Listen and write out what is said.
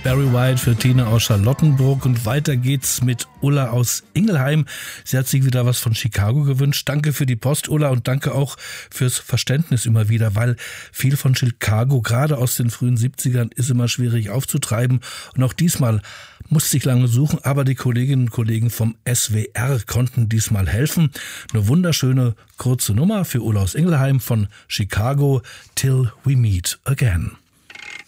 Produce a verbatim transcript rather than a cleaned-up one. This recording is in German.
Barry White für Tina aus Charlottenburg und weiter geht's mit Ulla aus Ingelheim. Sie hat sich wieder was von Chicago gewünscht. Danke für die Post, Ulla, und danke auch fürs Verständnis immer wieder, weil viel von Chicago, gerade aus den frühen siebzigern, ist immer schwierig aufzutreiben. Und auch diesmal musste ich lange suchen, aber die Kolleginnen und Kollegen vom S W R konnten diesmal helfen. Eine wunderschöne kurze Nummer für Ulla aus Ingelheim von Chicago, Till We Meet Again.